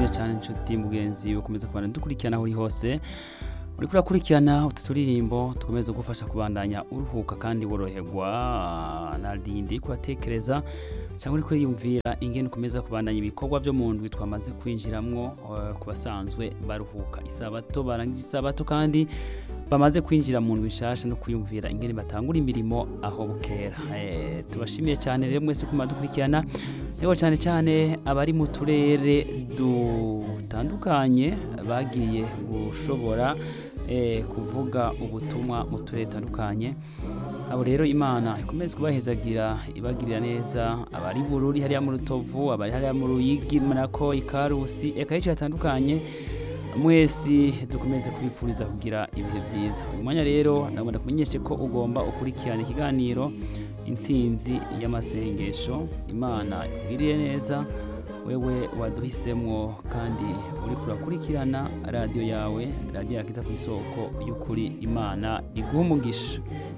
cyane inshuti mugenzi ukomeza kubana dukurikirana aho uri hose uriko urakurikirana utu turirimbo tukomeza gufasha kubandanya uruhuka kandi woroherwa narindi kubatekereza cyangwa uriko yiyumvira ingene ukomeza kubandanya ibikorwa byo mu ndwi twamaze kwinjiramwo kubasanzwe baruhuka isabato barangije isabato kandi bamaze kwinjira mu ndwi nshasha no kwiyumvira ingene batangura imirimo aho bukera. Tubashimiye cyane rero mwese kumadukurikirana rero cyane cyane abari mu turere dutandukanye bagiye gushobora kuvuga ubutumwa mu turere dutandukanye. Abo rero Imana ikomeze kubahezagira ibagirira neza abari Bururi hariya mu Rutovu abari hariya mu Ruyigi Manako Ikarusi eka hice hatandukanye mwese dukomeze kubifuriza kugira ibihe byiza. Uyu mwanya rero nabona kumenyeshe ko ugomba ukurikirana ikiganiro intsinzi y'amasengesho. Imana igiriye neza wewe waduhisemwo kandi uri kurakurikirana radio yawe radio yakita ku isoko y'ukuri. Imana iguha umugisha.